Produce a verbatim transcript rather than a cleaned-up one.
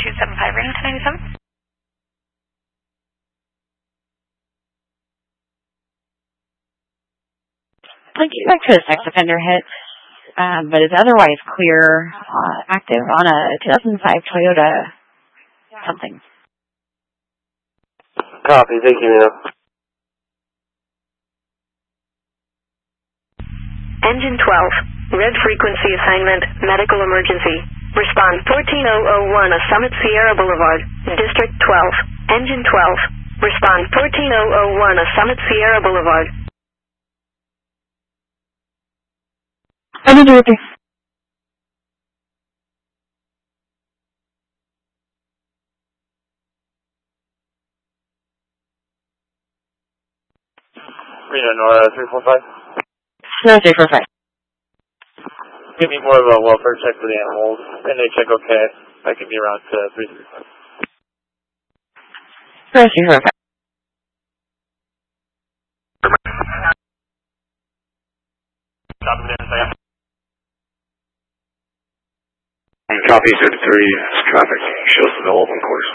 two seven five, Reno ten ninety-seven. I'll get back to the sex offender hit, um, but is otherwise clear, uh, active on a two thousand five Toyota something. Copy, thank you, Reno. Engine twelve, red frequency assignment, medical emergency. Respond fourteen thousand one, Summit Sierra Boulevard, District twelve. Engine twelve, respond fourteen thousand one, Summit Sierra Boulevard. I need you with me. Reno, Nora three four five. No, three four five. Give me more of a welfare check for the animals, and they check okay. I can be around to three three five. No, three four five. Copy thirty-three, traffic shows the open course.